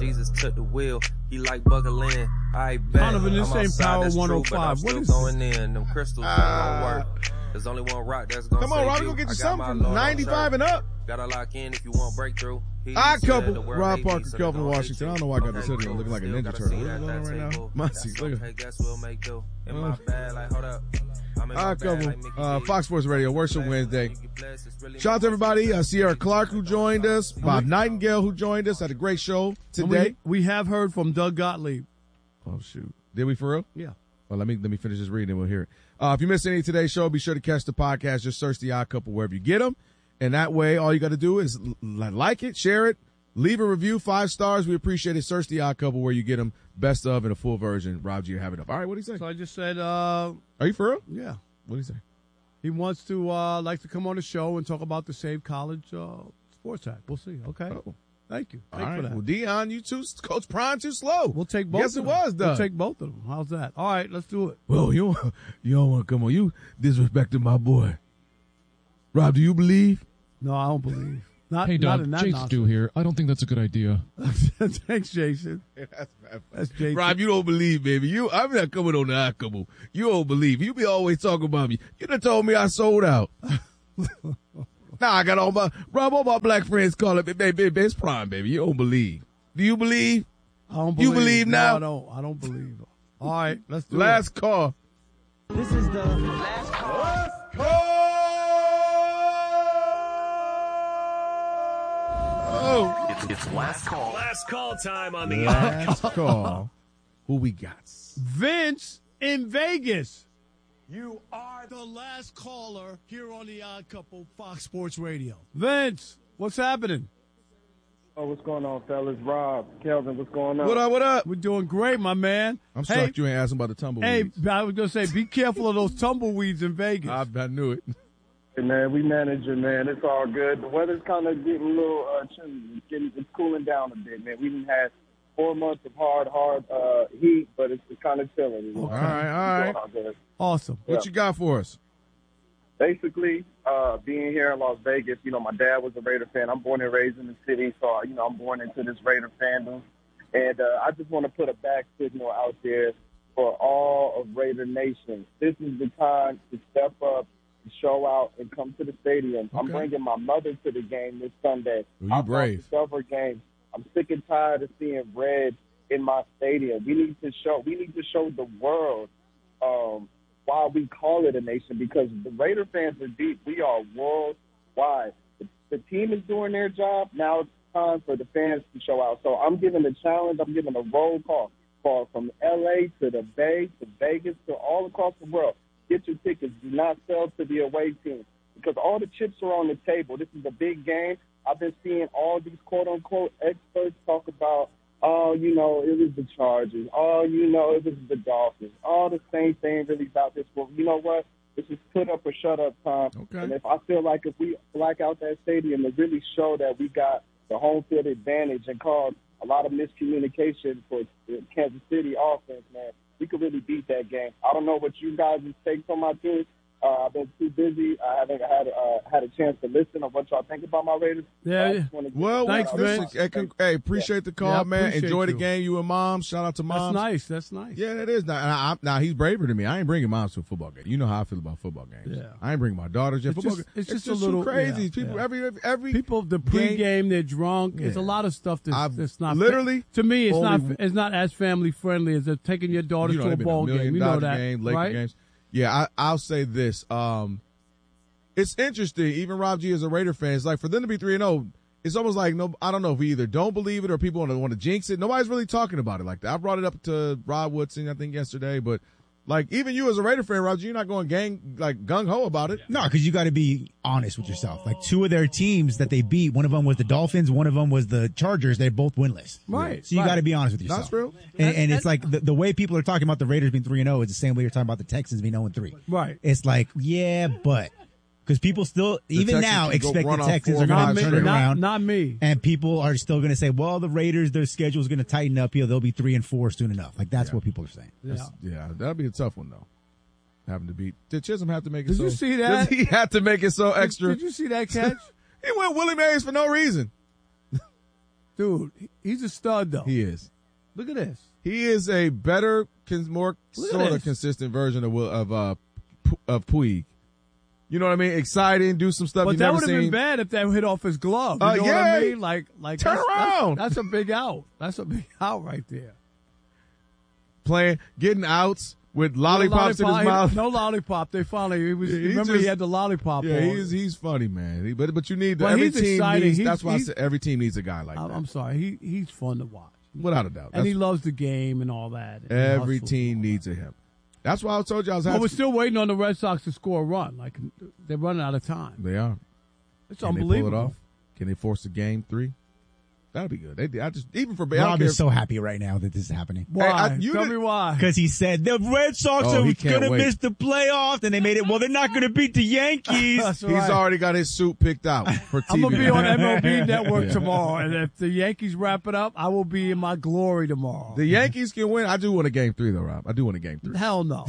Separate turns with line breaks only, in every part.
Jesus took the wheel. He like buckling. I bet.
Kind of in this same Power 105. What is
going in? Them crystals don't work. There's only one rock that's gonna
come on, Rob, go get you something from 95 and up.
Gotta lock in if you want breakthrough.
I couple Rob Parker, Kelvin Washington. I don't know why I got this hoodie on looking like a Ninja Turtle. What's going on right now? Muncie, look at I couple Fox Sports Radio, Worship Wednesday. Shout out to everybody. Sierra Clark who joined us, Bob Nightingale who joined us. Had a great show today.
We have heard from Doug Gottlieb.
Oh shoot, did we for real?
Yeah.
Well, let me finish this reading and we'll hear it. If you missed any of today's show, be sure to catch the podcast. Just search The Odd Couple wherever you get them. And that way, all you got to do is like it, share it, leave a review, 5 stars. We appreciate it. Search The Odd Couple where you get them. Best of and a full version. Rob G, you have it up. All right, what do you say?
So I just said,
are you for real?
Yeah.
What do you say?
He wants to, like to come on the show and talk about the Save College sports act. We'll see. Okay.
Oh.
Thank you.
Thanks for that. Well,
Dion,
you too, Coach Prime too slow.
We'll take both.
Yes, it was, Doug.
We'll take both of them. How's that? All right, let's do it.
Well, you don't want to come on. You disrespected my boy. Rob, do you believe?
No, I don't believe.
Hey, Doug, Jason Stu here. I don't think that's a good idea.
Thanks, Jason. That's Jason.
Rob, you don't believe, baby. I'm not coming on the Odd Couple. You don't believe. You be always talking about me. You done told me I sold out. Now I got all my black friends calling me, baby, it's Prime, baby. You don't believe. Do you believe?
I don't believe.
You believe now?
No, I don't believe. All right, let's do
last call.
This is the last call.
Last call. Oh,
it's last call.
Last call time on the
last call. Who we got?
Vince in Vegas.
You are the last caller here on the Odd Couple Fox Sports Radio.
Vince, what's happening?
Oh, what's going on, fellas? Rob, Kelvin, what's going on?
What up?
We're doing great, my man.
I'm shocked you ain't asking about the tumbleweeds.
Hey, I was going to say, be careful of those tumbleweeds in Vegas.
I knew it.
Hey, man, we manage it, man. It's all good. The weather's kind of getting a little chilly. It's cooling down a bit, man. We didn't have 4 months of hard heat, but it's kind of chilling.
Okay. All right.
Awesome.
What you got for us?
Basically, being here in Las Vegas, my dad was a Raider fan. I'm born and raised in the city, so, I'm born into this Raider fandom. And I just want to put a back signal out there for all of Raider Nation. This is the time to step up, to show out, and come to the stadium. Okay. I'm bringing my mother to the game this Sunday.
Well, you brave.
Several games. I'm sick and tired of seeing red in my stadium. We need to show the world why we call it a nation, because the Raider fans are deep. We are worldwide. The team is doing their job. Now it's time for the fans to show out. So I'm giving a challenge. I'm giving a roll call from L.A. to the Bay to Vegas to all across the world. Get your tickets. Do not sell to the away team, because all the chips are on the table. This is a big game. I've been seeing all these quote-unquote experts talk about, it was the Chargers. It was the Dolphins. All the same thing really about this. Well, you know what? This is put up or shut up time.
Okay.
And I feel like if we black out that stadium and really show that we got the home field advantage and cause a lot of miscommunication for the Kansas City offense, man, we could really beat that game. I don't know what you guys' takes on my team. I've been too busy. I haven't had a chance to listen on what y'all think about my Raiders.
Yeah.
Well,
thanks, man.
Hey, appreciate the call, man. Enjoy the game. You and Mom. Shout out to Mom.
That's nice.
Yeah, that is nice. Now, he's braver than me. I ain't bringing Moms to a football game. You know how I feel about football games.
Yeah.
I ain't bringing my daughters to football games.
It's just a little
crazy.
Yeah,
people,
yeah.
every
people, the pregame, they're drunk.
Yeah.
It's a lot of stuff that's not
literally.
To me, it's not as family friendly as taking your daughters to a ball game. You know that,
Laker
right?
games. Yeah, I'll say this. It's interesting. Even Rob G as a Raider fan, it's like for them to be 3-0. It's almost like I don't know if we either don't believe it or people want to jinx it. Nobody's really talking about it like that. I brought it up to Rod Woodson, I think, yesterday, but like even you as a Raider fan, Rob G, you're not going gung ho about it.
No, because you got to be honest with yourself. Like 2 of their teams that they beat, one of them was the Dolphins, one of them was the Chargers. They're both winless.
Right.
So you got to be honest with yourself.
That's real.
And it's like the way people are talking about the Raiders being 3-0 is the same way you're talking about the Texans being 0-3.
Right.
It's like, yeah, but. Because people still, even now, expect the Texans are going to turn it around.
Not me.
And people are still going to say, well, the Raiders, their schedule is going to tighten up here. They'll be 3-4 soon enough. Like, that's what people are saying.
Yeah, that'll be a tough one, though. Having to beat. Did Chisholm have to make it
Did you see that?
He had to make it so extra.
Did you see that catch?
He went Willie Mays for no reason.
Dude, he's a stud, though.
He is.
Look at this.
He is a better, more sort of consistent version of Puig. You know what I mean? Exciting, do some stuff
but
you never seen.
But that would have been bad if that hit off his glove. You know what I mean? Like
turn around.
That's a big out. That's a big out right there.
Getting outs with lollipops in his mouth.
No lollipop. They finally he had the lollipop.
Yeah,
on.
he's funny, man. But you need
every team needs.
That's why I said every team needs a guy like that.
I'm sorry. He's fun to watch.
Without a doubt.
And he loves the game and all that.
Every team needs him. That's why I told you I was happy.
We're still waiting on the Red Sox to score a run. Like, they're running out of time.
They are.
It's unbelievable.
They pull it off? Can they force a game 3? That'd be good.
Rob is so happy right now that this is happening.
Why? Tell me why.
Because he said the Red Sox are going to miss the playoffs, and they made it. Well, they're not going to beat the Yankees.
That's right.
He's already got his suit picked out for TV.
I'm going to be on MLB Network tomorrow, and if the Yankees wrap it up, I will be in my glory tomorrow.
The Yankees can win. I do want a game 3, though, Rob. I do want a game 3.
Hell no.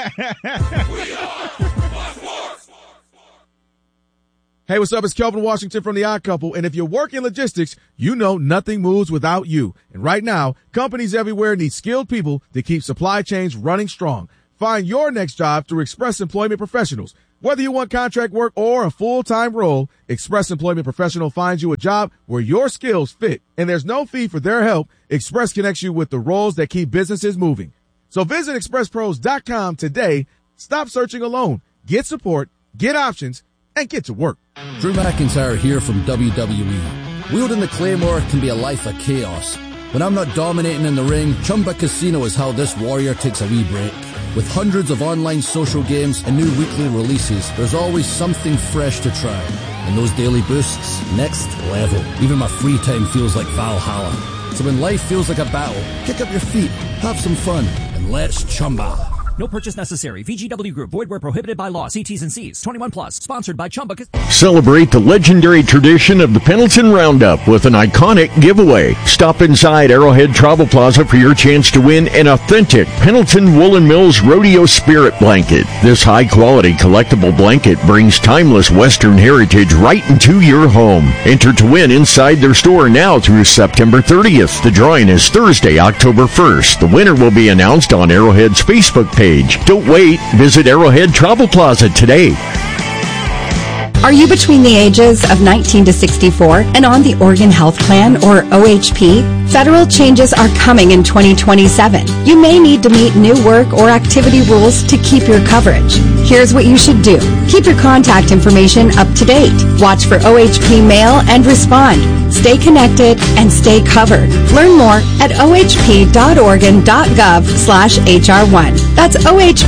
Hey, what's up? It's Kelvin Washington from The Odd Couple, and if you work in logistics, you know nothing moves without you. And right now, companies everywhere need skilled people to keep supply chains running strong. Find your next job through Express Employment Professionals. Whether you want contract work or a full-time role, Express Employment Professional finds you a job where your skills fit, and there's no fee for their help. Express connects you with the roles that keep businesses moving. So visit expresspros.com today. Stop searching alone. Get support, get options, and get to work.
Drew McIntyre here from WWE. Wielding the Claymore can be a life of chaos. When I'm not dominating in the ring, Chumba Casino is how this warrior takes a wee break. With hundreds of online social games and new weekly releases, there's always something fresh to try. And those daily boosts, next level. Even my free time feels like Valhalla. So when life feels like a battle, kick up your feet, have some fun, and let's Chumba.
No purchase necessary. VGW Group. Void where prohibited by law. See T's and C's. 21 plus. Sponsored by Chumba.
Celebrate the legendary tradition of the Pendleton Roundup with an iconic giveaway. Stop inside Arrowhead Travel Plaza for your chance to win an authentic Pendleton Woolen Mills Rodeo Spirit Blanket. This high-quality collectible blanket brings timeless Western heritage right into your home. Enter to win inside their store now through September 30th. The drawing is Thursday, October 1st. The winner will be announced on Arrowhead's Facebook page. Don't wait. Visit Arrowhead Travel Plaza today.
Are you between the ages of 19 to 64 and on the Oregon Health Plan, or OHP? Federal changes are coming in 2027. You may need to meet new work or activity rules to keep your coverage. Here's what you should do. Keep your contact information up to date. Watch for OHP mail and respond. Stay connected and stay covered. Learn more at ohp.oregon.gov/HR1. That's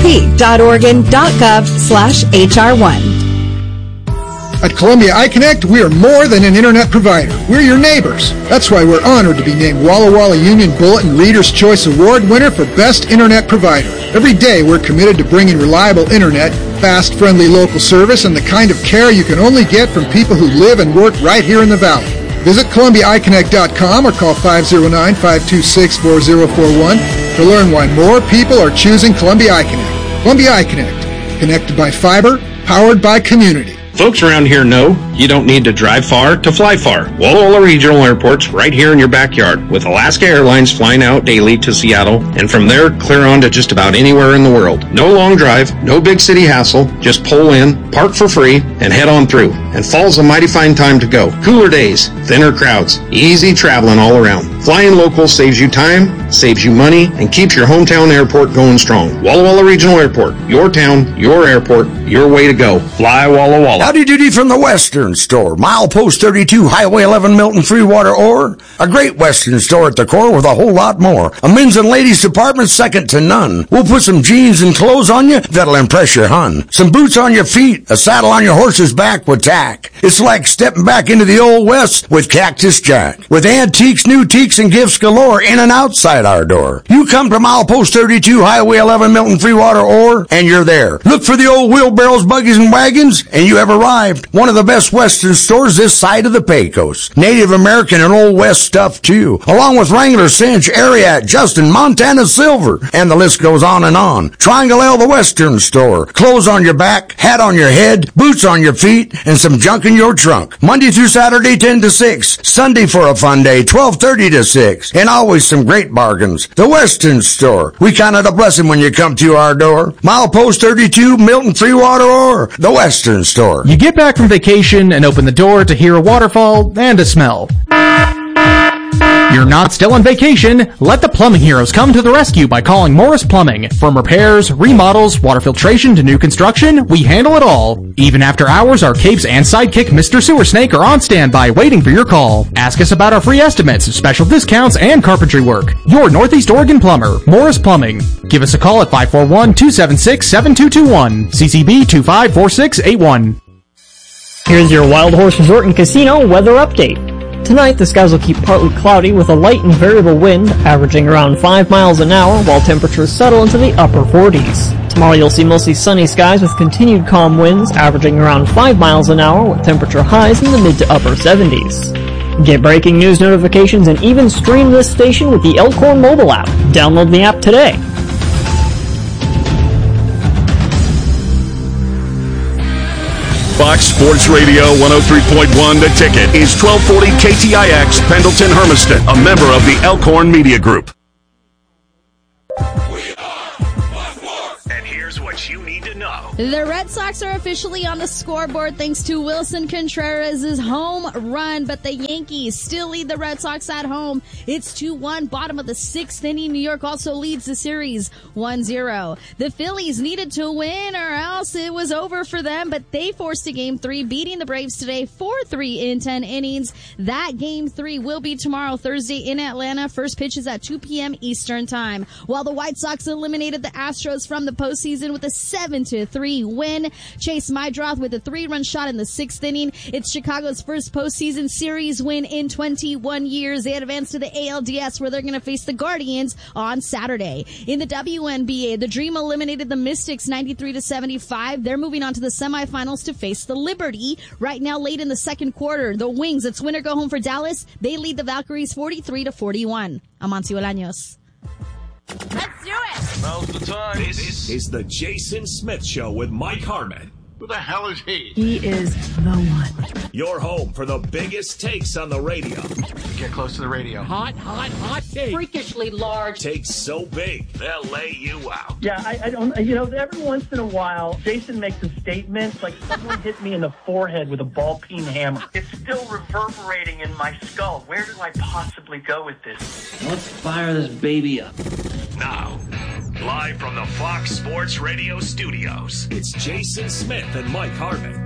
ohp.oregon.gov/HR1.
At Columbia iConnect, we are more than an internet provider. We're your neighbors. That's why we're honored to be named Walla Walla Union Bulletin Reader's Choice Award winner for Best Internet Provider. Every day, we're committed to bringing reliable internet, fast, friendly local service, and the kind of care you can only get from people who live and work right here in the Valley. Visit ColumbiaIConnect.com or call 509-526-4041 to learn why more people are choosing Columbia iConnect. Columbia iConnect, connected by fiber, powered by community.
Folks around here know you don't need to drive far to fly far. Walla Walla Regional Airport's right here in your backyard, with Alaska Airlines flying out daily to Seattle, and from there clear on to just about anywhere in the world. No long drive, no big city hassle, just pull in, park for free, and head on through. And fall's a mighty fine time to go. Cooler days, thinner crowds, easy traveling all around. Flying local saves you time, saves you money, and keeps your hometown airport going strong. Walla Walla Regional Airport, your town, your airport, your way to go. Fly Walla Walla.
Howdy doody from the Western Store. Milepost 32, Highway 11, Milton, Freewater, or a great Western Store at the core with a whole lot more. A men's and ladies department second to none. We'll put some jeans and clothes on you that'll impress your hun. Some boots on your feet, a saddle on your horse's back with tack. It's like stepping back into the old West with Cactus Jack. With antiques, new teaks, treats and gifts galore in and outside our door. You come to Milepost 32, Highway 11, Milton Freewater Ore, and you're there. Look for the old wheelbarrows, buggies, and wagons, and you have arrived. One of the best Western stores this side of the Pecos. Native American and Old West stuff, too. Along with Wrangler, Cinch, Ariat, Justin, Montana Silver, and the list goes on and on. Triangle L, the Western store. Clothes on your back, hat on your head, boots on your feet, and some junk in your trunk. Monday through Saturday, 10 to 6. Sunday for a fun day, 12:30 to 6. And always some great bargains. The Western store. We count it a blessing when you come to our door. Milepost 32, Milton Freewater Ore. The Western store.
You get back from vacation and open the door to hear a waterfall and a smell. You're not still on vacation. Let the plumbing heroes come to the rescue by calling Morris Plumbing. From repairs, remodels, water filtration to new construction, we handle it all. Even after hours, our capes and sidekick Mr. Sewer Snake are on standby waiting for your call. Ask us about our free estimates, special discounts, and carpentry work. Your Northeast Oregon plumber, Morris Plumbing. Give us a call at 541-276-7221. CCB 254681.
Here's your Wild Horse Resort and Casino weather update. Tonight, the skies will keep partly cloudy with a light and variable wind, averaging around 5 miles an hour, while temperatures settle into the upper 40s. Tomorrow, you'll see mostly sunny skies with continued calm winds, averaging around 5 miles an hour, with temperature highs in the mid to upper 70s. Get breaking news notifications and even stream this station with the Elkhorn mobile app. Download the app today.
Fox Sports Radio 103.1 The Ticket is 1240 KTIX Pendleton Hermiston, a member of the Elkhorn Media Group.
And here's what you need to know.
The Red Sox are officially on the scoreboard thanks to Wilson Contreras' home run, but the Yankees still lead the Red Sox at home. It's 2-1, bottom of the 6th inning. New York also leads the series 1-0. The Phillies needed to win or else it was over for them, but they forced a Game 3, beating the Braves today 4-3 in 10 innings. That Game 3 will be tomorrow, Thursday in Atlanta. First pitch is at 2 p.m. Eastern Time. While the White Sox eliminated the Astros from the postseason with a 7-3 win. Chase Mydroth with a 3-run shot in the 6th inning. It's Chicago's first postseason series win in 21 years. They advance to the ALDS where they're going to face the Guardians on Saturday. In the WNBA, the Dream eliminated the Mystics 93-75. They're moving on to the semifinals to face the Liberty. Right now, late in the second quarter, the Wings, it's win or go home for Dallas. They lead the Valkyries 43-41. Amancio Bolaños.
Let's do it! Now's the time. This is the Jason Smith Show with Mike Harmon. Who the hell is he?
He is the one.
Your home for the biggest takes on the radio.
Get close to the radio.
Hot take. Freakishly large.
Takes so big, they'll lay you out.
Yeah, I don't, every once in a while, Jason makes a statement like someone hit me in the forehead with a ball-peen hammer. It's still reverberating in my skull. Where do I possibly go with this?
Let's fire this baby up.
Now, live from the Fox Sports Radio studios, it's Jason Smith and Mike Harmon.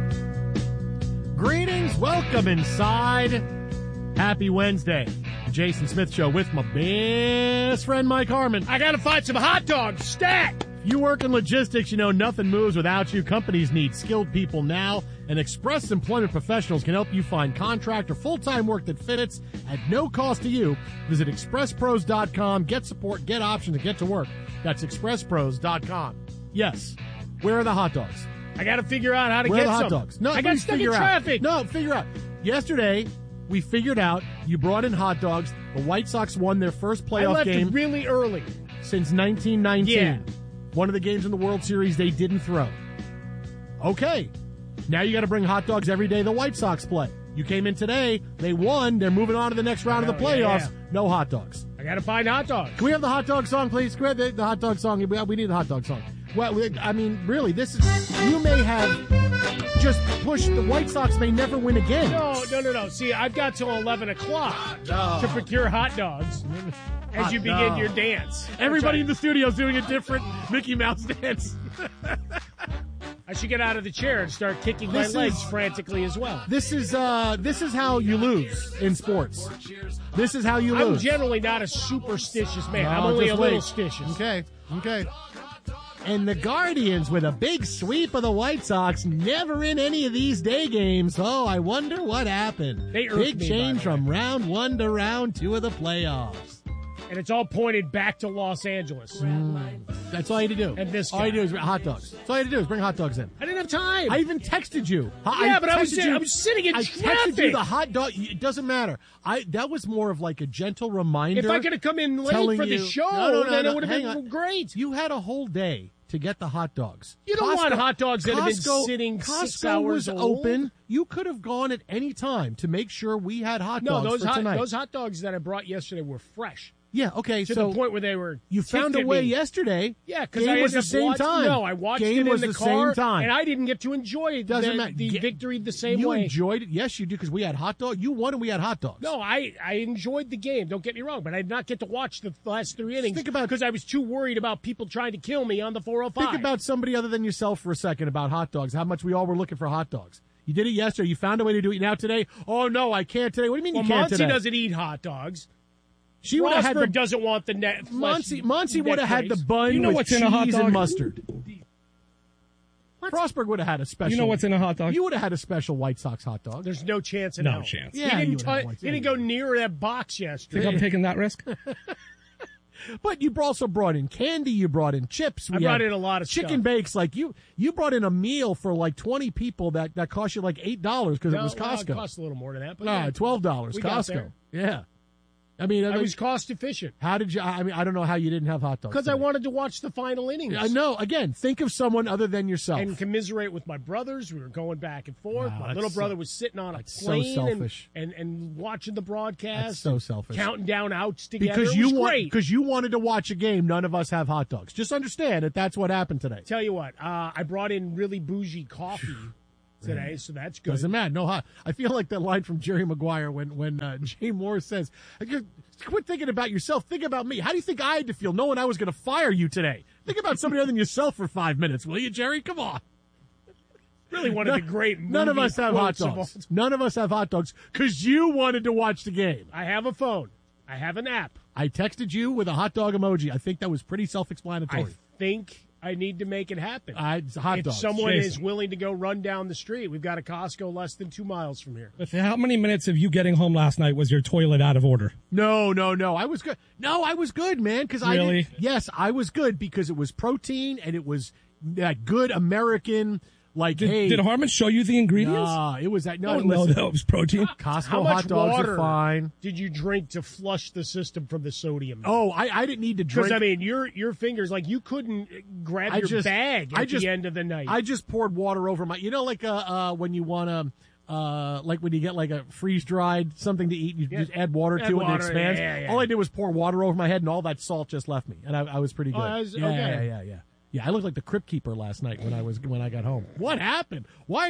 Greetings, welcome inside. Happy Wednesday. The Jason Smith Show with my best friend Mike Harmon. I gotta find some hot dogs, stat! You work in logistics, you know nothing moves without you. Companies need skilled people now, and Express Employment Professionals can help you find contract or full-time work that fits at no cost to you. Visit expresspros.com, get support, get options, and get to work. That's expresspros.com. Yes, where are the hot dogs? I got to figure out how to Where get are the some. hot dogs? No, I got stuck in traffic. No, figure out. Yesterday, we figured out you brought in hot dogs. The White Sox won their first playoff game. I left really early. Since 1919. Yeah. One of the games in the World Series they didn't throw. Okay. Now you got to bring hot dogs every day the White Sox play. You came in today. They won. They're moving on to the next round of the playoffs. Yeah. No hot dogs. I got to find hot dogs. Can we have the hot dog song, please? Can we have the hot dog song? We need the hot dog song. Well, I mean, really, this is, you may have just pushed, the White Sox may never win again. No. See, I've got till 11 o'clock to procure hot dogs as you begin your dance. Everybody in the studio is doing a different Mickey Mouse dance. I should get out of the chair and start kicking my legs frantically as well. This is how you lose in sports. This is how you lose. I'm generally not a superstitious man. I'm only a little stitious. Okay. And the Guardians with a big sweep of the White Sox, never in any of these day games. Oh, I wonder what happened.
They irked
big
me,
change
by the
from round 1 to round 2 of the playoffs.
And it's all pointed back to Los Angeles.
That's all you had to do.
And this
all
guy.
you do is hot dogs. That's all you had to do is bring hot dogs in.
I didn't have time.
I even texted you.
But I was sitting in
I
traffic.
texted you the hot dog. It doesn't matter. That was more of like a gentle reminder.
If I could have come in late
telling
for the
you-
show,
No,
then it would
hang
have been
on.
great.
You had a whole day to get the hot dogs.
You don't want hot dogs that have been
Costco-
sitting
Costco
6 hours
was
old.
open. You could have gone at any time to make sure we had hot
No,
dogs
those
for tonight.
those hot dogs that I brought yesterday were fresh.
Yeah, okay,
To
so
the point where they were.
you found
ticked
a
at
way
me.
yesterday.
Yeah, because
Game
I
was
ended
the
up
same
watching-
time.
No, I watched
Game
it in
was
the
the
car,
same time.
and I didn't get to enjoy
Doesn't matter.
the victory the same
you
way.
enjoyed it. Yes, you do, because we had hot dog. You won and we had hot dogs.
No, I enjoyed the game. Don't get me wrong, but I did not get to watch the last 3 innings.
Think about-
because I was too worried about people trying to kill me on the 405.
Think about somebody other than yourself for a second about hot dogs. How much we all were looking for hot dogs. You did it yesterday. You found a way to do it now today. Oh no, I can't today. What do you mean
Well,
you can't
Monty
today?
doesn't eat hot dogs.
She would have had
Rosberg
the
doesn't want the net.
Monty would have had the bun
You know
with
what's
cheese
in a hot
and
dog?
mustard. Rosberg would have had a special.
You know what's in a hot dog?
You would have had a special White Sox hot dog.
There's no chance in
No
hell.
chance.
Yeah,
he
you
didn't,
would have
he didn't go near that box
Think
yesterday.
I'm taking that risk?
But you also brought in candy. You brought in chips.
I
We
brought
had
in a lot of
chicken
stuff.
bakes. Like you brought in a meal for like 20 people that cost you like $8 because it
No,
was
well,
Costco.
it cost a little more than that. But
No,
yeah,
$12.
we got
Costco.
there.
Yeah. I mean,
I was cost efficient
how did you? I mean, I don't know how you didn't have hot dogs.
because I
today.
wanted to watch the final innings.
I know. Again, think of someone other than yourself.
And commiserate with my brothers. We were going back and forth.
Wow,
my
that's
little brother
so-
was sitting on a
that's so
plane
selfish.
and watching the broadcast.
That's so selfish.
Counting down outs together.
because
It was great.
because you wanted to watch a game. None of us have hot dogs. Just understand that that's what happened today.
Tell you what, I brought in really bougie coffee today, so that's good.
Doesn't matter. No hot. I feel like that line from Jerry Maguire when Jay Moore says, "Quit thinking about yourself. Think about me." How do you think I had to feel knowing I was going to fire you today? Think about somebody other than yourself for 5 minutes, will you, Jerry? Come on.
Really one of the great
None of
movie
us have hot
quotes of all
dogs. None of us have hot dogs because you wanted to watch the game.
I have a phone. I have an app.
I texted you with a hot dog emoji. I think that was pretty self-explanatory.
I think I need to make it happen.
Hot
if
dogs.
someone
Jason.
is willing to go run down the street, we've got a Costco less than 2 miles from here.
With how many minutes of you getting home last night was your toilet out of order?
No. I was good. No, I was good, man. Because
Really?
Yes, I was good because it was protein and it was that good American. Like, hey,
Did Harmon show you the ingredients?
Nah, it was that. No,
Oh, no,
listen,
that was protein.
Costco
How much
hot dogs
water
are fine.
did you drink to flush the system from the sodium?
Oh, I didn't need to drink.
Because, I mean, your fingers, like, you couldn't grab your bag at the end of the night.
I just poured water over my. You know, like when you want to. Like when you get like a freeze dried something to eat, you just add water to it and it expands.
yeah.
All I did was pour water over my head, and all that salt just left me, and I was pretty good.
Okay.
Yeah, I looked like the crypt keeper last night when I got home. What happened? Why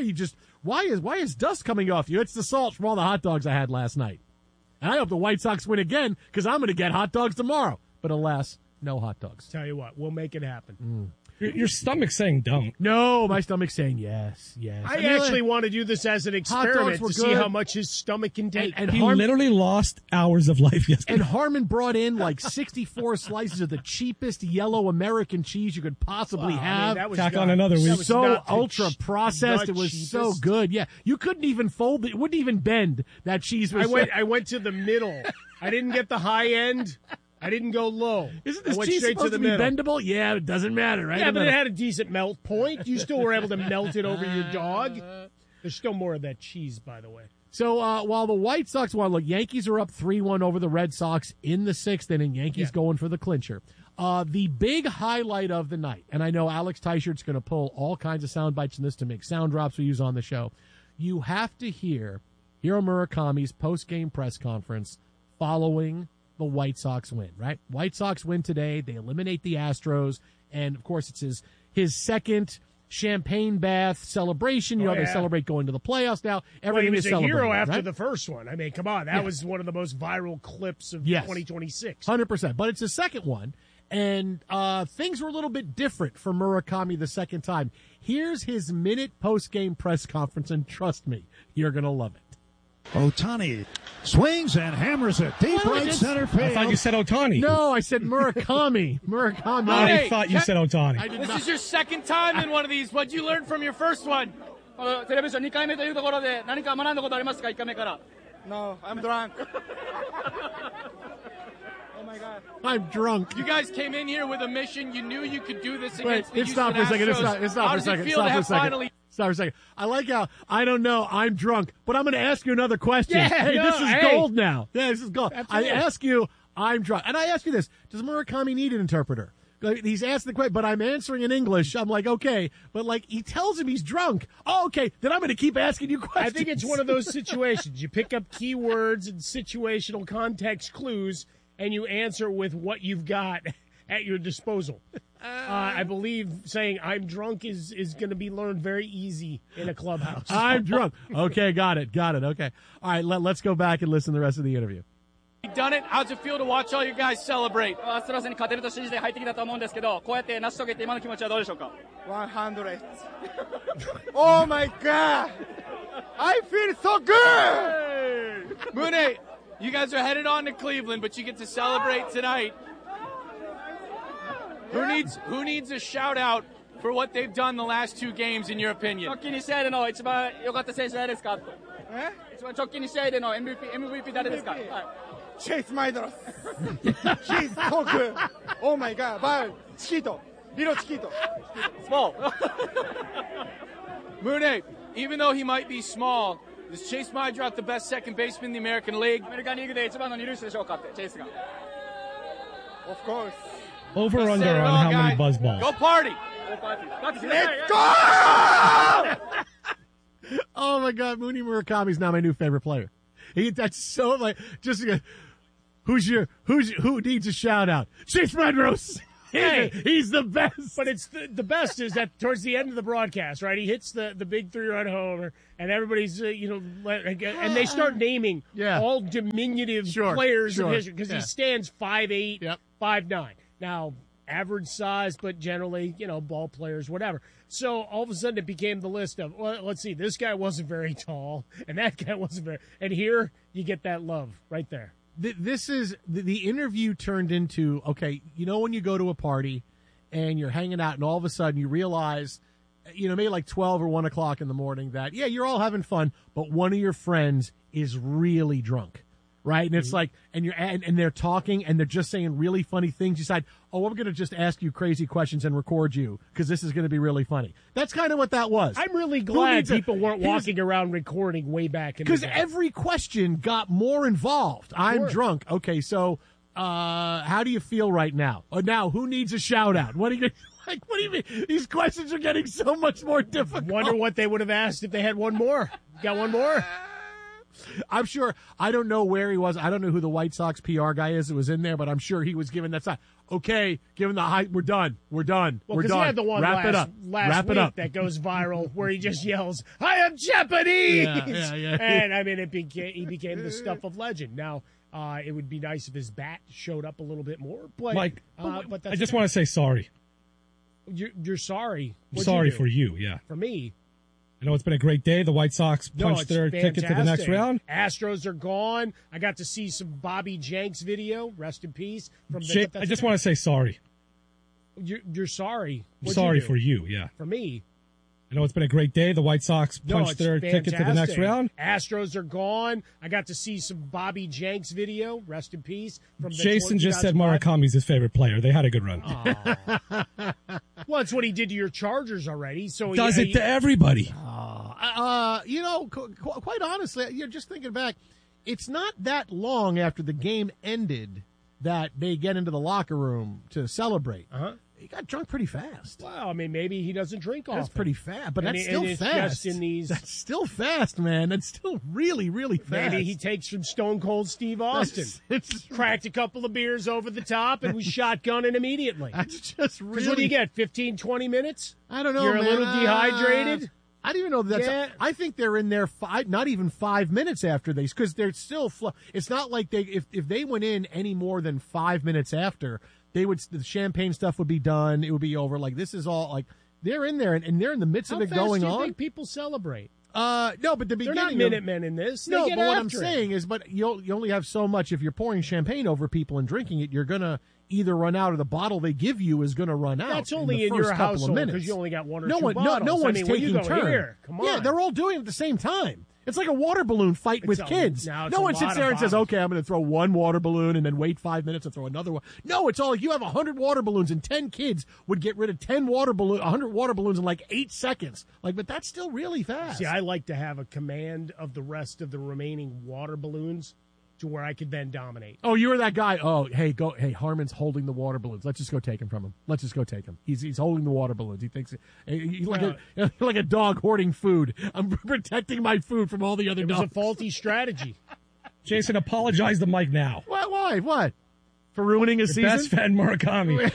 is dust coming off you? It's the salt from all the hot dogs I had last night. And I hope the White Sox win again because I'm going to get hot dogs tomorrow. But alas, no hot dogs.
Tell you what, we'll make it happen.
Your stomach's saying don't.
No, my stomach's saying yes.
I actually want to do this as an experiment
were
to see
good.
how much his stomach can take.
And
He literally lost hours of life yesterday.
And Harmon brought in like 64 slices of the cheapest yellow American cheese you could possibly have.
Tack on another week.
So ultra processed. It was so good. Yeah. You couldn't even fold it. It wouldn't even bend. That cheese was
I went to the middle. I didn't get the high end. I didn't go low.
Isn't
I
this
went
cheese
straight
supposed
to
to
the
be
middle.
bendable? Yeah, it doesn't matter, right?
Yeah, but it had a decent melt point. You still were able to melt it over your dog. There's still more of that cheese, by the way.
So while the White Sox won, look, Yankees are up 3-1 over the Red Sox in the sixth inning. Yankees going for the clincher. The big highlight of the night, and I know Alex Teichert's going to pull all kinds of sound bites in this to make sound drops we use on the show. You have to hear Hiro Murakami's post-game press conference following the White Sox win, right? White Sox win today. They eliminate the Astros. And, of course, it's his second champagne bath celebration. You know, they celebrate going to the playoffs now. Everything
he
is
was a
celebrated,
hero after
right?
the first one. I mean, come on. That was one of the most viral clips of 2026.
100%. But it's the second one. And things were a little bit different for Murakami the second time. Here's his minute post-game press conference, and trust me, you're going to love it.
Ohtani swings and hammers it deep right center field.
I thought you said Ohtani.
No, I said Murakami. Murakami.
I thought you said Ohtani.
This is your second time in one of these. What'd you learn from your first one?
No, I'm drunk. Oh my God.
I'm drunk.
You guys came in here with a mission. You knew you could do this
Wait,
against the
it's
Houston
not for a second.
Astros.
It's not
How
for a
does
second.
it feel to have finally...
Stop for a second. I like how, I don't know, I'm drunk, but I'm going to ask you another question.
Yeah,
hey,
no,
this is
hey.
gold now. Yeah, this is gold.
Absolutely.
I ask you, I'm drunk. And I ask you this, does Murakami need an interpreter? He's asked the question, but I'm answering in English. I'm like, okay. But, like, he tells him he's drunk. Oh, okay. Then I'm going to keep asking you questions.
I think it's one of those situations. You pick up keywords and situational context clues, and you answer with what you've got at your disposal. I believe saying I'm drunk is going to be learned very easy in a clubhouse.
I'm drunk. Okay, got it. Okay. All right, let's go back and listen to the rest of the interview.
You've done it. How's it feel to watch all you guys celebrate?
100. Oh my God! I feel so good!
Mune, you guys are headed on to Cleveland, but you get to celebrate tonight. Who needs a shout out for what they've done the last two games, in your opinion?
直近2試合での一番良かった選手誰ですかと。一番直近2試合での MVP 誰ですか。Chase Maedros. He's so good. Oh my God. But Chiquito. Little Chiquito. Small.
Mune, even though he might be small, is Chase Maedros the best second baseman in the American League?
アメリカンリーグで一番の二塁手でしょうかって、チェイスが。Of course.
Over or under on how many buzz balls?
Go party!
Let's go!
Oh my God, Mooney Murakami's now my new favorite player. That's so like just who needs a shout out? Chase Maedros.
Hey,
he's the best.
But it's the best is that towards the end of the broadcast, right? He hits the big 3-run homer, and everybody's and they start naming all diminutive players in history because he stands 5'8", 5'9". Now, average size, but generally, ball players, whatever. So all of a sudden it became the list of, well, let's see, this guy wasn't very tall, and that guy wasn't very, and here you get that love right there.
This is, the interview turned into, okay, when you go to a party and you're hanging out and all of a sudden you realize, maybe like 12 or 1 o'clock in the morning that, you're all having fun, but one of your friends is really drunk. Right. And it's like, and they're talking and they're just saying really funny things. You decide, we're going to just ask you crazy questions and record you because this is going to be really funny. That's kind of what that was.
I'm really glad people weren't walking around recording way back in the day.
Because every question got more involved. I'm drunk. Okay. So, how do you feel right now? Now, who needs a shout out? What do you mean? These questions are getting so much more difficult.
Wonder what they would have asked if they had one more. Got one more?
I'm sure. I don't know where he was. I don't know who the White Sox PR guy is that was in there, but I'm sure he was given that sign. Okay, given the height, we're done. Well,
because he had the one
Wrap it up.
last week that goes viral where he just yells, "I am Japanese!"
Yeah.
And I mean, he became the stuff of legend. Now, it would be nice if his bat showed up a little bit more. But,
Mike,
but that's
I just want to say sorry.
You're sorry. What'd
Sorry
you do?
for you, yeah.
For me.
I know it's been a great day. The White Sox punched their ticket to the next round.
Astros are gone. I got to see some Bobby Jenks video. Rest in peace.
I just want to say sorry.
You're sorry. What'd
Sorry
you do?
for you, yeah.
For me.
I know it's been a great day. The White Sox punched their ticket to the next round.
Astros are gone. I got to see some Bobby Jenks video. Rest in peace.
Jason just said Murakami's his favorite player. They had a good run.
Well, it's what he did to your Chargers already. So
Does it to everybody.
Quite honestly, you're just thinking back. It's not that long after the game ended that they get into the locker room to celebrate. He got drunk pretty fast.
Well, I mean, maybe he doesn't drink often.
That's pretty fast, but that's still
it's
fast.
Just in these...
That's still fast, man. That's still really, really fast.
Maybe he takes from Stone Cold Steve Austin. It's cracked a couple of beers over the top and was shotgunning immediately.
That's just really...
Because what do you get, 15, 20 minutes?
I don't know,
You're
man.
a little dehydrated?
I don't even know that's.
Yeah.
I think they're in there not even 5 minutes after they, because they're still. It's not like if they went in any more than 5 minutes after, the champagne stuff would be done. It would be over. Like this is all like they're in there and they're in the midst of it going on.
How fast do you think people celebrate?
No, but the beginning.
They're not Minutemen in this.
No,
but
what I'm saying is, but you only have so much. If you're pouring champagne over people and drinking it, you're gonna either run out, or the bottle they give you is gonna run out.
That's only in your household because you only got one or two bottles.
No one's taking turns.
Here, come on.
Yeah, they're all doing it at the same time. It's like a water balloon fight with kids. No one sits there and says, okay, I'm going to throw one water balloon and then wait 5 minutes and throw another one. No, it's all like you have 100 water balloons and 10 kids would get rid of 100 water balloons in like 8 seconds. But that's still really fast.
See, I like to have a command of the rest of the remaining water balloons to where I could then dominate.
Oh, you were that guy. Oh, hey, go. Hey, Harmon's holding the water balloons. Let's just go take him from him. Let's just go take him. He's holding the water balloons. He thinks he's like a dog hoarding food. I'm protecting my food from all the other dogs.
It was a faulty strategy.
Jason, apologize to Mike now.
Why? What? For ruining his season?
Best fan Murakami.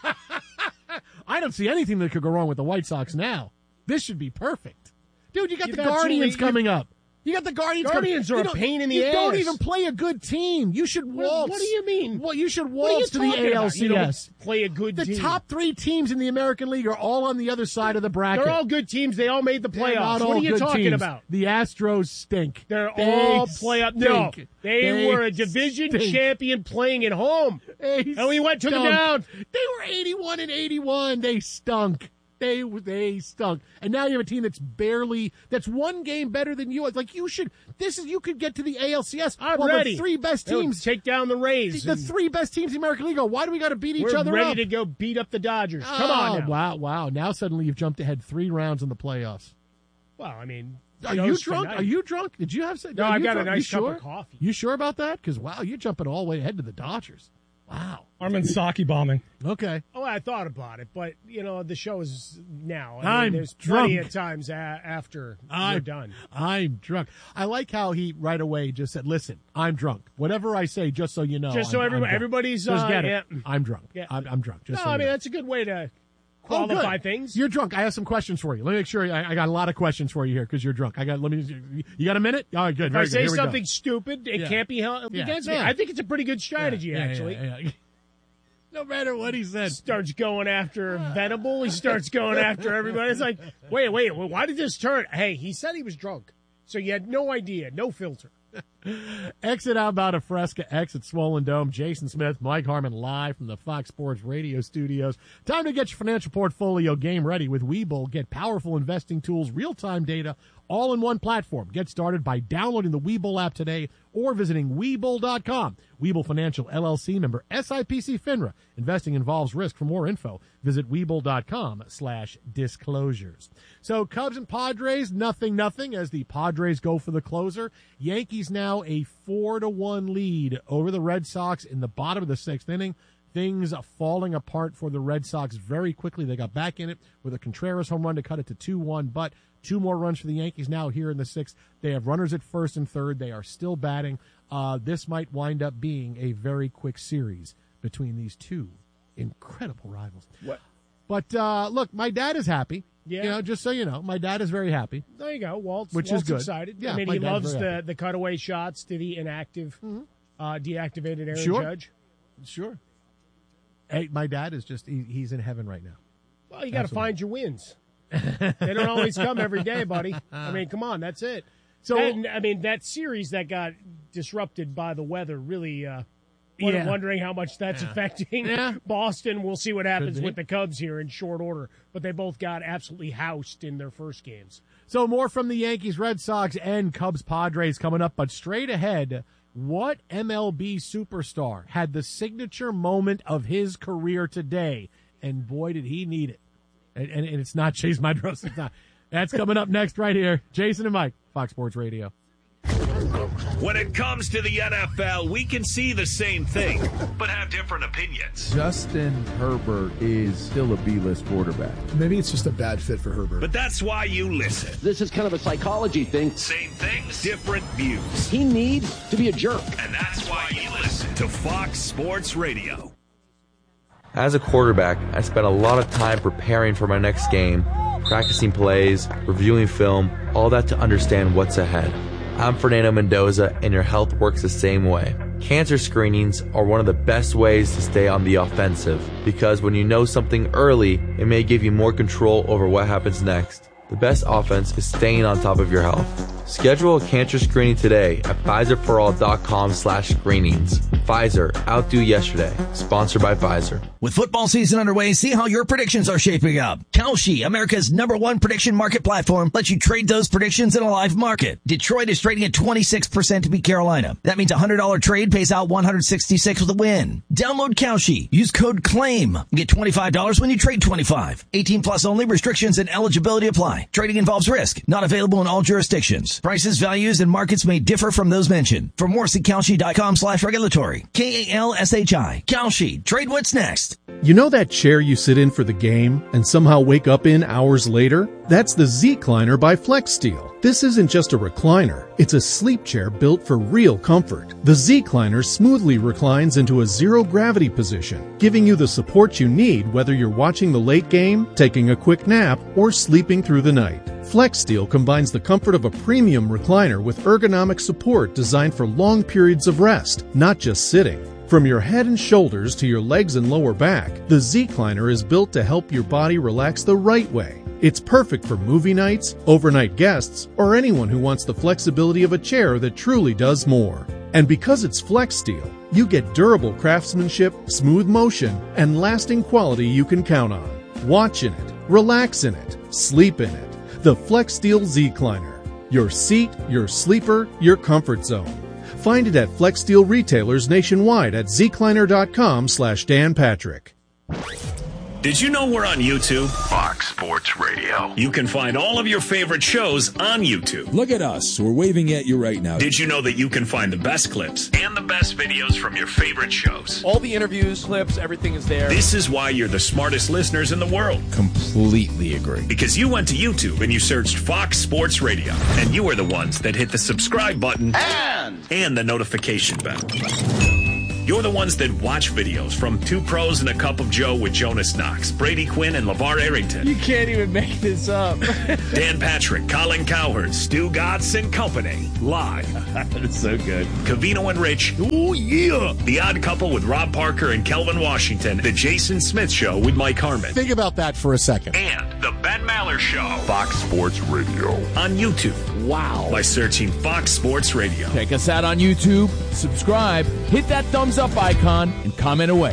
I don't see anything that could go wrong with the White Sox now. This should be perfect. Dude, you got the Guardians coming up. You got the Guardians.
Guardians are a pain in the ass.
You don't even play a good team. You should waltz.
What do you mean?
Well, you should waltz to the ALCS.
You don't play a good team.
The top 3 teams in the American League are all on the other side of the bracket.
They're all good teams. They all made the playoffs. What are you talking about?
The Astros stink.
They're all playoff. No, they were a division champion playing at home. And we took them down.
They were 81-81. They stunk. They stunk. And now you have a team that's one game better than you. It's like you could get to the ALCS.
I'm ready.
The 3 best teams
take down the Rays.
The 3 best teams in the American League go, why do we got to beat each other up?
We're ready to go beat up the Dodgers. Come on now.
Wow. Now suddenly you've jumped ahead 3 rounds in the playoffs.
Well, I mean,
are you drunk? Are you drunk? Did you have some?
No, I got a nice cup of coffee.
You sure about that? Because, wow, you're jumping all the way ahead to the Dodgers. Wow.
Armin Saki bombing.
Okay.
Oh, I thought about it, but, the show is now.
I'm
there's
drunk.
Plenty of times after you're done.
I'm drunk. I like how he right away just said, listen, I'm drunk. Whatever I say, just so you know.
Just so everybody's...
Just get it.
Yeah.
I'm drunk.
Yeah.
I'm drunk. Just so
that's a good way to qualify things.
You're drunk. I have some questions for you. Let me make sure. I got a lot of questions for you here because you're drunk. You got a minute? All right, good.
If I say something stupid, it can't be held against me. I think it's a pretty good strategy, actually.
Yeah. No matter what he said.
Starts going after Venable. He starts going after everybody. It's like, wait, why did this turn? Hey, he said he was drunk. So you had no idea, no filter.
Exit outbound of Fresca, exit Swollen Dome. Jason Smith, Mike Harmon, live from the Fox Sports Radio studios. Time to get your financial portfolio game ready with Webull. Get powerful investing tools, real-time data, all in one platform. Get started by downloading the Webull app today or visiting Webull.com. Webull Financial, LLC, member SIPC FINRA. Investing involves risk. For more info, visit Webull.com/disclosures. So Cubs and Padres, nothing, as the Padres go for the closer. Yankees now a 4-1 lead over the Red Sox in the bottom of the 6th inning. Things are falling apart for the Red Sox very quickly. They got back in it with a Contreras home run to cut it to 2-1, but 2 more runs for the Yankees now here in the 6th. They have runners at first and third. They are still batting. This might wind up being a very quick series between these 2 incredible rivals.
What?
But look, my dad is happy.
Yeah.
Just so you know, my dad is very happy.
There you go. Walt's
is good.
Excited.
Yeah,
I mean, he loves the cutaway shots to the inactive, deactivated Aaron Judge.
Sure. Hey, my dad is he's in heaven right now.
Well, you got to find your wins. They don't always come every day, buddy. I mean, come on, that's it. So, that series that got disrupted by the weather really, I'm wondering how much that's affecting Boston. We'll see what happens with the Cubs here in short order. But they both got absolutely housed in their first games.
So more from the Yankees, Red Sox, and Cubs, Padres coming up. But straight ahead, what MLB superstar had the signature moment of his career today? And boy, did he need it. And it's not Chase Medros. It's not. That's coming up next right here. Jason and Mike, Fox Sports Radio.
When it comes to the NFL, we can see the same thing, but have different opinions.
Justin Herbert is still a B-list quarterback.
Maybe it's just a bad fit for Herbert.
But that's why you listen.
This is kind of a psychology thing.
Same things, different views.
He needs to be a jerk.
And that's why you listen to Fox Sports Radio.
As a quarterback, I spent a lot of time preparing for my next game, practicing plays, reviewing film, all that to understand what's ahead. I'm Fernando Mendoza, and your health works the same way. Cancer screenings are one of the best ways to stay on the offensive, because when you know something early, it may give you more control over what happens next. The best offense is staying on top of your health. Schedule a cancer screening today at PfizerForAll.com/screenings. Pfizer, outdo yesterday. Sponsored by Pfizer.
With football season underway, see how your predictions are shaping up. Kalshi, America's #1 prediction market platform, lets you trade those predictions in a live market. Detroit is trading at 26% to beat Carolina. That means a $100 trade pays out $166 with a win. Download Kalshi. Use code CLAIM. Get $25 when you trade 25. 18 plus only. Restrictions and eligibility apply. Trading involves risk. Not available in all jurisdictions. Prices, values, and markets may differ from those mentioned. For more, see Kalshi.com/regulatory. KALSHI. Kalshi. Trade what's next.
You know that chair you sit in for the game and somehow wake up in hours later? That's the Z-Cliner by FlexSteel. This isn't just a recliner. It's a sleep chair built for real comfort. The Z-Cliner smoothly reclines into a zero-gravity position, giving you the support you need whether you're watching the late game, taking a quick nap, or sleeping through the night. FlexSteel combines the comfort of a premium recliner with ergonomic support designed for long periods of rest, not just sitting. From your head and shoulders to your legs and lower back, the Z-Cliner is built to help your body relax the right way. It's perfect for movie nights, overnight guests, or anyone who wants the flexibility of a chair that truly does more. And because it's FlexSteel, you get durable craftsmanship, smooth motion, and lasting quality you can count on. Watch in it, relax in it, sleep in it. The FlexSteel Z-Cliner. Your seat, your sleeper, your comfort zone. Find it at FlexSteel retailers nationwide at zcliner.com/Dan Patrick.
Did you know we're on YouTube? Fox Sports Radio. You can find all of your favorite shows on YouTube.
Look at us. We're waving at you right now.
Did you know that you can find the best clips and the best videos from your favorite shows?
All the interviews, clips, everything is there.
This is why you're the smartest listeners in the world.
Completely agree.
Because you went to YouTube and you searched Fox Sports Radio. And you are the ones that hit the subscribe button and the notification bell. You're the ones that watch videos from Two Pros and a Cup of Joe with Jonas Knox, Brady Quinn, and LeVar Arrington.
You can't even make this up.
Dan Patrick, Colin Cowherd, Stu Gatz and Company. Live.
That's so good.
Covino and Rich.
Oh, yeah.
The Odd Couple with Rob Parker and Kelvin Washington. The Jason Smith Show with Mike Harmon.
Think about that for a second.
And The Ben Maller Show.
Fox Sports Radio.
On YouTube.
Wow.
By searching Fox Sports Radio.
Check us out on YouTube. Subscribe. Hit that thumbs up icon and comment away.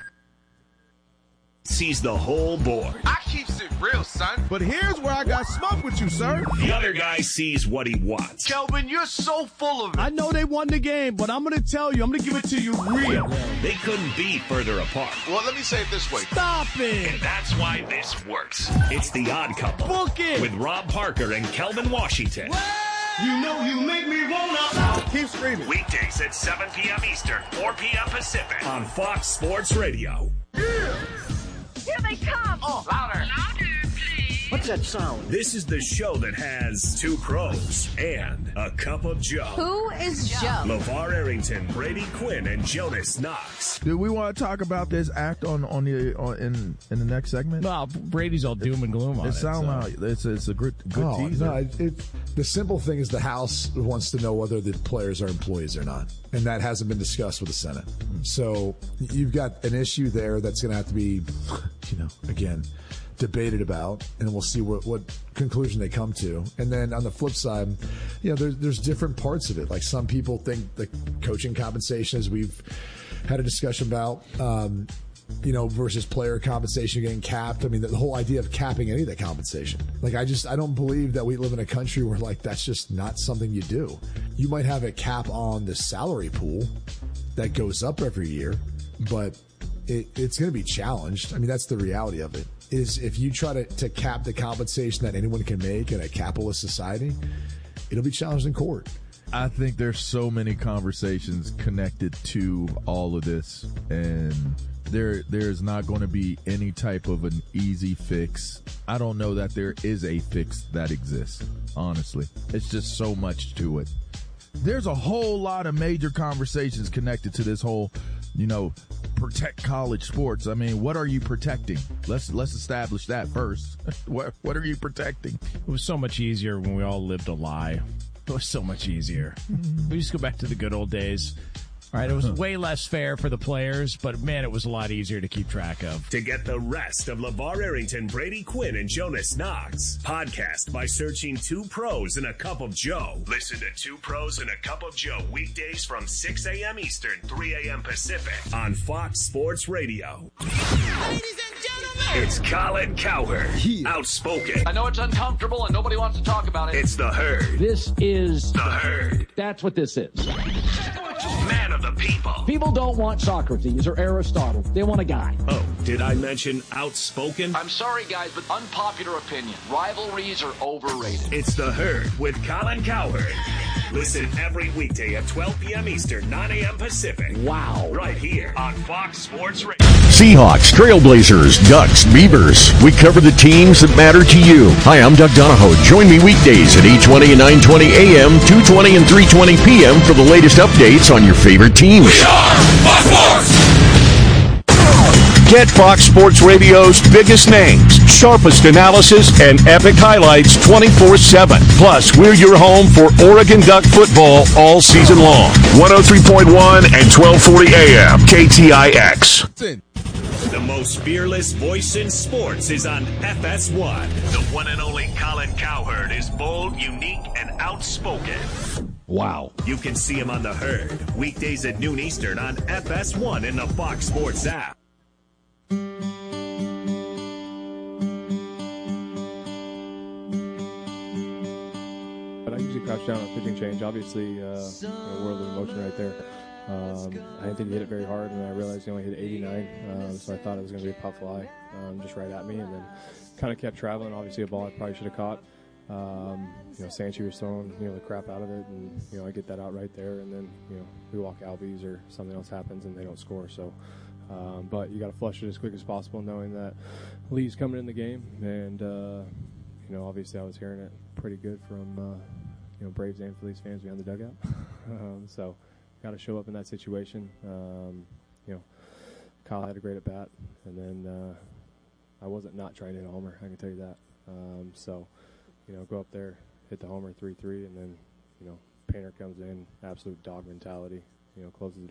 Sees the whole board.
I keeps it real, son. But here's where I got smoke with you, sir.
The other guy sees what he wants.
Kelvin, you're so full of it.
I know they won the game, but I'm going to tell you, I'm going to give it to you real.
They couldn't be further apart.
Well, let me say it this way.
Stop it.
And that's why this works. It's The Odd Couple.
Book it.
With Rob Parker and Kelvin Washington.
You know you make me wanna. Keep screaming.
Weekdays at 7 p.m. Eastern, 4 p.m. Pacific. On Fox Sports Radio.
Here they come.
Oh, louder.
Louder, please.
What's that sound?
This is the show that has Two Pros and a Cup of Joe.
Who is Joe?
LeVar Arrington, Brady Quinn, and Jonas Knox.
Do we want to talk about this act in the next segment?
No, Brady's all doom and gloom on it.
It sounds like it's a good teaser.
No, the simple thing is the House wants to know whether the players are employees or not, and that hasn't been discussed with the Senate. So you've got an issue there that's going to have to be, again, debated about, and we'll see what conclusion they come to. And then on the flip side, there's different parts of it. Like some people think the coaching compensation, as we've had a discussion about, versus player compensation getting capped. I mean, the whole idea of capping any of that compensation. Like, I don't believe that we live in a country where, that's just not something you do. You might have a cap on the salary pool that goes up every year, but it's going to be challenged. I mean, that's the reality of it, is if you try to cap the compensation that anyone can make in a capitalist society, it'll be challenged in court.
I think there's so many conversations connected to all of this, and there's not going to be any type of an easy fix. I don't know that there is a fix that exists, honestly. It's just so much to it. There's a whole lot of major conversations connected to this whole, protect college sports. I mean, what are you protecting? Let's establish that first. What are you protecting?
It was so much easier when we all lived a lie. It was so much easier. We just go back to the good old days.
All right, it was way less fair for the players, but man, it was a lot easier to keep track of.
To get the rest of LeVar Arrington, Brady Quinn, and Jonas Knox, podcast by searching Two Pros and a Cup of Joe. Listen to Two Pros and a Cup of Joe weekdays from 6 a.m. Eastern, 3 a.m. Pacific on Fox Sports Radio.
Ladies and gentlemen,
it's Colin Cowherd, outspoken.
I know it's uncomfortable and nobody wants to talk about it.
It's the Herd.
This is
the Herd.
That's what this is.
Man of the people.
People don't want Socrates or Aristotle. They want a guy.
Oh, did I mention outspoken?
I'm sorry, guys, but unpopular opinion. Rivalries are overrated.
It's the Herd with Colin Cowherd. Listen every weekday at 12 p.m. Eastern, 9 a.m. Pacific.
Wow.
Right here on Fox Sports Radio.
Seahawks, Trailblazers, Ducks, Beavers. We cover the teams that matter to you. Hi, I'm Doug Donahoe. Join me weekdays at 8:20 and 9:20 a.m., 2:20 and 3:20 p.m. for the latest updates on your favorite teams.
we are Fox Sports!
Get Fox Sports Radio's biggest names, sharpest analysis, and epic highlights 24/7. Plus, we're your home for Oregon Duck football all season long. 103.1 and 1240 AM, KTIX.
The most fearless voice in sports is on FS1. The one and only Colin Cowherd is bold, unique, and outspoken.
Wow.
You can see him on the Herd, weekdays at noon Eastern on FS1 in the Fox Sports app.
But I usually crouch down on pitching change. Obviously, world of emotion right there. I didn't think he hit it very hard, and I realized he only hit 89, so I thought it was going to be a pop fly just right at me, and then kind of kept traveling. Obviously, a ball I probably should have caught. Sanchi was throwing, the crap out of it, and, I get that out right there, and then, we walk Albies or something else happens and they don't score. So, but you got to flush it as quick as possible, knowing that Lee's coming in the game, and, obviously I was hearing it pretty good from, Braves and Phillies fans behind the dugout. So got to show up in that situation. Kyle had a great at bat, and then I wasn't not trying to hit a homer, I can tell you that. Go up there, hit the homer 3-3, and then, Painter comes in, absolute dog mentality, closes the